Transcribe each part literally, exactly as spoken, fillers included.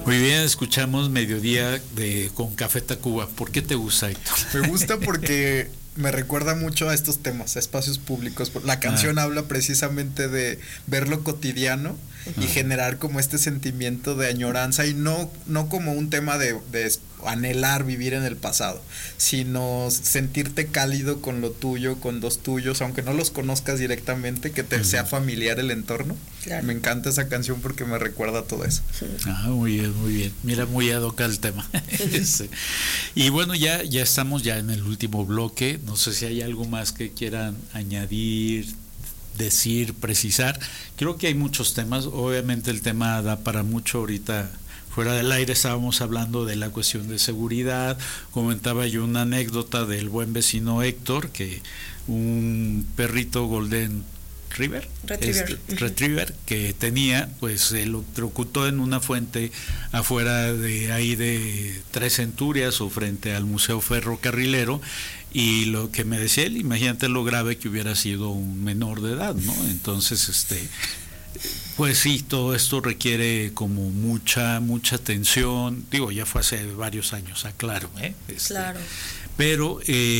Muy bien, escuchamos Mediodía de con Café Tacuba. ¿Por qué te gusta, Héctor? Me gusta porque me recuerda mucho a estos temas, a espacios públicos. La canción ah. habla precisamente de ver lo cotidiano y ah. generar como este sentimiento de añoranza, y no, no como un tema de, de anhelar vivir en el pasado, sino sentirte cálido con lo tuyo, con los tuyos, aunque no los conozcas directamente, que te uh-huh. sea familiar el entorno. Claro. Me encanta esa canción porque me recuerda todo eso. Ah, muy bien, muy bien. Mira, muy ad hoc el tema. Sí. Y bueno, ya, ya estamos ya en el último bloque. No sé si hay algo más que quieran añadir, decir, precisar. Creo que hay muchos temas. Obviamente el tema da para mucho. Ahorita fuera del aire estábamos hablando de la cuestión de seguridad. Comentaba yo una anécdota del buen vecino Héctor, que un perrito Golden River, Retriever. Este, Retriever que tenía, pues se lo electrocutó en una fuente afuera de ahí de Tres Centurias o frente al Museo Ferrocarrilero, y lo que me decía él, imagínate lo grave que hubiera sido un menor de edad, ¿no? Entonces, este pues sí, todo esto requiere como mucha, mucha atención. Digo, ya fue hace varios años, aclaro, ¿eh? Este, claro. Pero,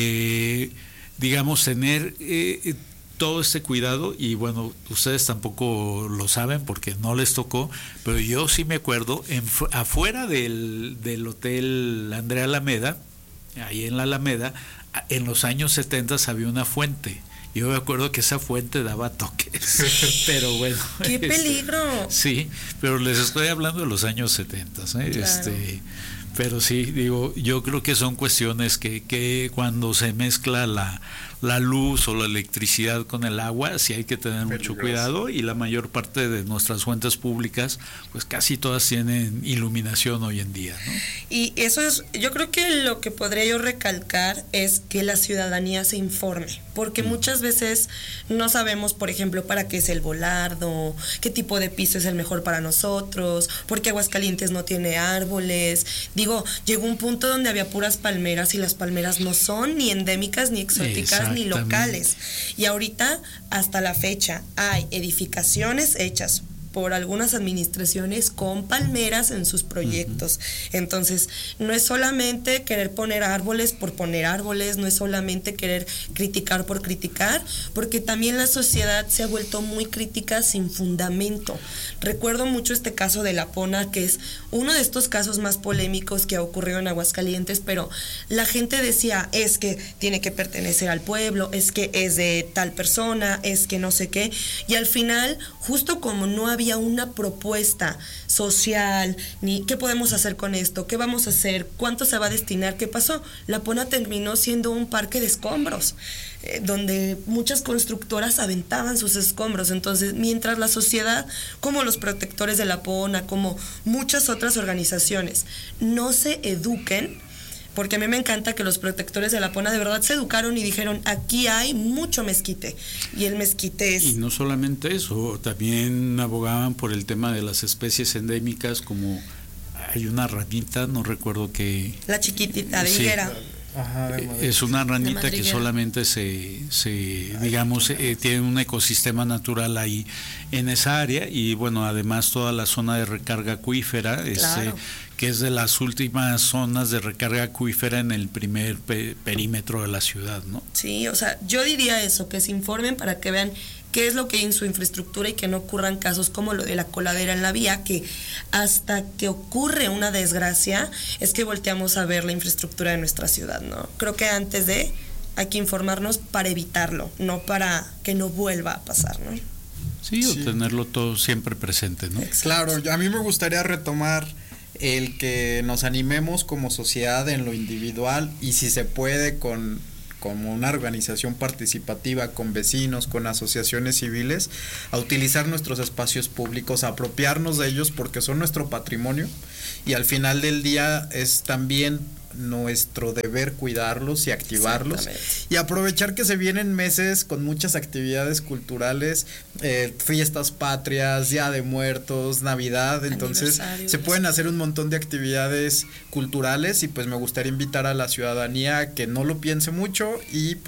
eh, digamos, tener eh, todo este cuidado, y bueno, ustedes tampoco lo saben porque no les tocó, pero yo sí me acuerdo, en, afuera del, del Hotel Andrea Alameda, ahí en la Alameda, en los años setenta había una fuente. Yo me acuerdo que esa fuente daba toques, pero bueno. ¡Qué peligro! Este, sí, pero les estoy hablando de los años setenta, ¿eh? Claro. Este, pero sí, digo, yo creo que son cuestiones que, que cuando se mezcla la, la luz o la electricidad con el agua, sí hay que tener mucho cuidado, y la mayor parte de nuestras fuentes públicas, pues casi todas tienen iluminación hoy en día, ¿no? Y eso es, yo creo que lo que podría yo recalcar es que la ciudadanía se informe, porque mm. muchas veces no sabemos, por ejemplo, para qué es el volardo, qué tipo de piso es el mejor para nosotros, porque Aguascalientes no tiene árboles. Digo, llegó un punto donde había puras palmeras, y las palmeras no son ni endémicas, ni exóticas, ni locales. Y ahorita, hasta la fecha, hay edificaciones hechas por algunas administraciones con palmeras en sus proyectos. Uh-huh. Entonces, no es solamente querer poner árboles por poner árboles, no es solamente querer criticar por criticar, porque también la sociedad se ha vuelto muy crítica sin fundamento. Recuerdo mucho este caso de La Pona, que es uno de estos casos más polémicos que ha ocurrido en Aguascalientes, pero la gente decía, es que tiene que pertenecer al pueblo, es que es de tal persona, es que no sé qué, y al final, justo como no había había una propuesta social, ni qué podemos hacer con esto, qué vamos a hacer, cuánto se va a destinar, qué pasó. La Pona terminó siendo un parque de escombros, eh, donde muchas constructoras aventaban sus escombros. Entonces, mientras la sociedad, como los protectores de La Pona, como muchas otras organizaciones, no se eduquen, porque a mí me encanta que los protectores de La Pona de verdad se educaron y dijeron, aquí hay mucho mezquite, y el mezquite es... Y no solamente eso, también abogaban por el tema de las especies endémicas, como hay una ranita, no recuerdo qué... La chiquitita de higuera. Sí. Ajá, es una ranita que solamente se, se digamos, eh, tiene un ecosistema natural ahí en esa área, y bueno, además toda la zona de recarga acuífera, claro. este, que es de las últimas zonas de recarga acuífera en el primer pe- perímetro de la ciudad, ¿no? Sí, o sea, yo diría eso, que se informen para que vean qué es lo que hay en su infraestructura, y que no ocurran casos como lo de la coladera en la vía, que hasta que ocurre una desgracia es que volteamos a ver la infraestructura de nuestra ciudad, ¿no? Creo que antes de, hay que informarnos para evitarlo, no para que no vuelva a pasar, ¿no? Sí, o sí. tenerlo todo siempre presente, ¿no? Exacto. Claro, a mí me gustaría retomar el que nos animemos como sociedad en lo individual, y si se puede con como una organización participativa, con vecinos, con asociaciones civiles, a utilizar nuestros espacios públicos, a apropiarnos de ellos, porque son nuestro patrimonio, y al final del día es también nuestro deber cuidarlos y activarlos, y aprovechar que se vienen meses con muchas actividades culturales, eh, fiestas patrias, Día de Muertos, Navidad, entonces se pueden hacer un montón de actividades culturales, y pues me gustaría invitar a la ciudadanía que no lo piense mucho y pues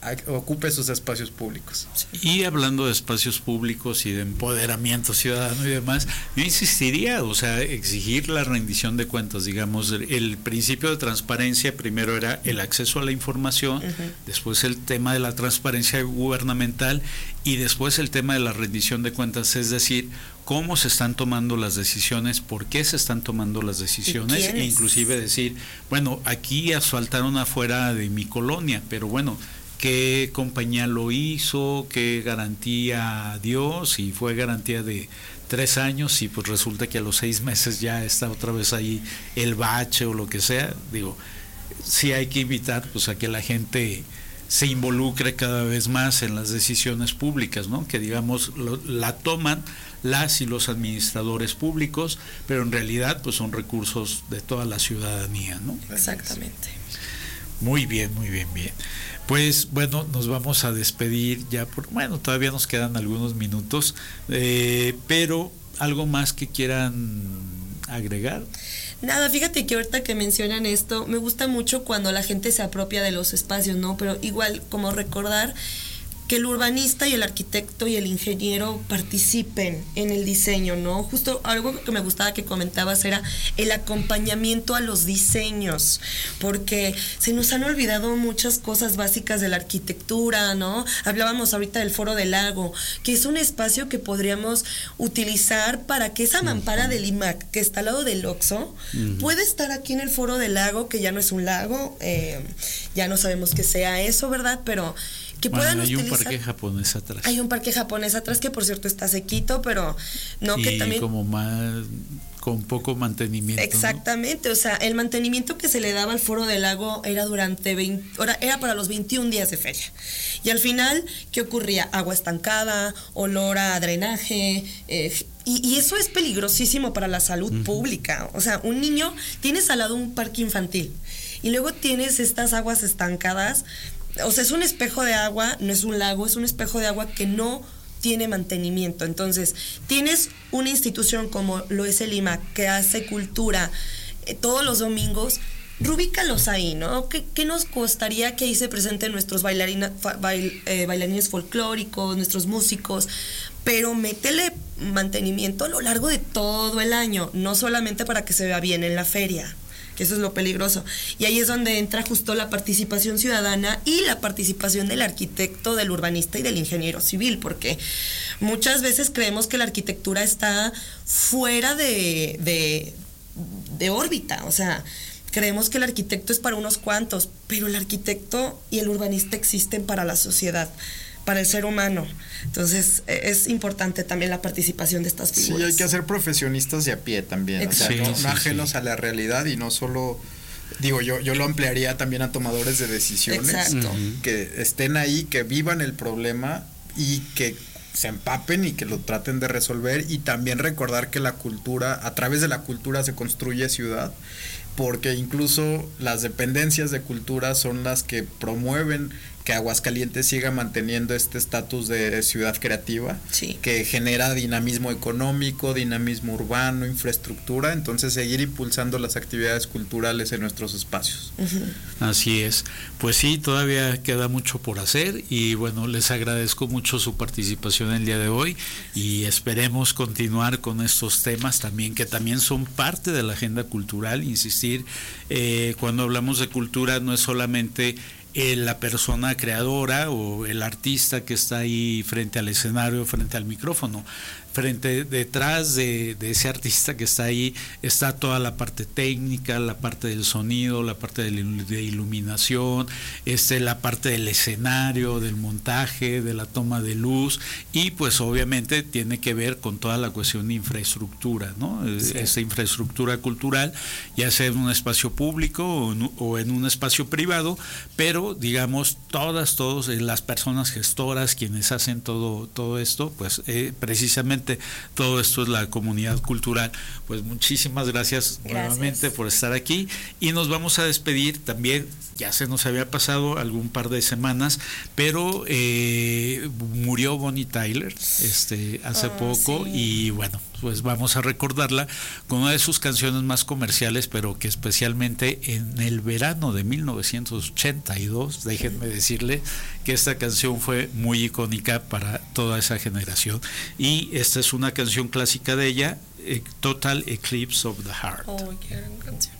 ocupe sus espacios públicos. Y hablando de espacios públicos y de empoderamiento ciudadano y demás, yo insistiría, o sea, exigir la rendición de cuentas, digamos, el principio de transparencia primero era el acceso a la información, uh-huh. después el tema de la transparencia gubernamental y después el tema de la rendición de cuentas, es decir, cómo se están tomando las decisiones, por qué se están tomando las decisiones, e inclusive decir, bueno, aquí asfaltaron afuera de mi colonia, pero bueno, ¿qué compañía lo hizo? ¿Qué garantía dio? Si fue garantía de tres años y pues resulta que a los seis meses ya está otra vez ahí el bache o lo que sea, digo, sí hay que invitar pues a que la gente se involucre cada vez más en las decisiones públicas, ¿no? Que digamos lo, la toman las y los administradores públicos, pero en realidad pues son recursos de toda la ciudadanía, ¿no? Exactamente. Muy bien, muy bien, bien. Pues bueno, nos vamos a despedir ya por, bueno, todavía nos quedan algunos minutos, eh, pero algo más que quieran agregar. Nada, fíjate que ahorita que mencionan esto, me gusta mucho cuando la gente se apropia de los espacios, ¿no? Pero igual, como recordar que el urbanista y el arquitecto y el ingeniero participen en el diseño, ¿no? Justo algo que me gustaba que comentabas era el acompañamiento a los diseños, porque se nos han olvidado muchas cosas básicas de la arquitectura, ¿no? Hablábamos ahorita del Foro del Lago, que es un espacio que podríamos utilizar para que esa mampara del I M A C, que está al lado del Oxxo, uh-huh. puede estar aquí en el Foro del Lago, que ya no es un lago, eh, ya no sabemos qué sea eso, ¿verdad? Pero que bueno, puedan hay utilizar. un parque japonés atrás. Hay un parque japonés atrás que por cierto está sequito, pero no y que también como más con poco mantenimiento. Exactamente, ¿no? O sea, el mantenimiento que se le daba al Foro del Lago era durante veinte, era para los veintiún días de feria. Y al final, ¿qué ocurría? Agua estancada, olor a drenaje, eh, y, y eso es peligrosísimo para la salud uh-huh. pública. O sea, un niño, tienes al lado un parque infantil y luego tienes estas aguas estancadas. O sea, es un espejo de agua, no es un lago, es un espejo de agua que no tiene mantenimiento. Entonces, tienes una institución como lo es el I M A C, que hace cultura eh, todos los domingos, rubícalos ahí, ¿no? ¿Qué, qué nos costaría que ahí se presenten nuestros bailarina, bail, eh, bailarines folclóricos, nuestros músicos? Pero métele mantenimiento a lo largo de todo el año, no solamente para que se vea bien en la feria, que eso es lo peligroso. Y ahí es donde entra justo la participación ciudadana y la participación del arquitecto, del urbanista y del ingeniero civil, porque muchas veces creemos que la arquitectura está fuera de, de, de órbita, o sea, creemos que el arquitecto es para unos cuantos, pero el arquitecto y el urbanista existen para la sociedad, para el ser humano. Entonces es importante también la participación de estas figuras. Sí, hay que ser profesionistas de a pie también, o sea, sí, no, sí, no ajenos sí. a la realidad y no solo, digo, yo, yo lo ampliaría también a tomadores de decisiones. Exacto. Uh-huh. Que estén ahí, que vivan el problema y que se empapen y que lo traten de resolver, y también recordar que la cultura, a través de la cultura se construye ciudad, porque incluso las dependencias de cultura son las que promueven que Aguascalientes siga manteniendo este estatus de ciudad creativa, sí. que genera dinamismo económico, dinamismo urbano, infraestructura, entonces seguir impulsando las actividades culturales en nuestros espacios. Uh-huh. Así es, pues sí, todavía queda mucho por hacer y bueno, les agradezco mucho su participación el día de hoy y esperemos continuar con estos temas también, que también son parte de la agenda cultural. Insistir, eh, cuando hablamos de cultura no es solamente Eh, la persona creadora o el artista que está ahí frente al escenario, frente al micrófono. Frente, detrás de, de ese artista que está ahí, está toda la parte técnica, la parte del sonido, la parte de, de iluminación, este, la parte del escenario, del montaje, de la toma de luz, y pues obviamente tiene que ver con toda la cuestión de infraestructura, ¿no? Sí. Esa infraestructura cultural, ya sea en un espacio público o en, o en un espacio privado, pero digamos, todas, todas las personas gestoras, quienes hacen todo, todo esto, pues eh, precisamente finalmente todo esto es la comunidad cultural. Pues muchísimas gracias, gracias nuevamente por estar aquí y nos vamos a despedir también. Ya se nos había pasado algún par de semanas, pero eh, murió Bonnie Tyler este, hace oh, poco sí. Y bueno, pues vamos a recordarla con una de sus canciones más comerciales, pero que especialmente en el verano de mil novecientos ochenta y dos, déjenme decirle que esta canción fue muy icónica para toda esa generación. Y esta es una canción clásica de ella, Total Eclipse of the Heart. Oh, qué gran canción.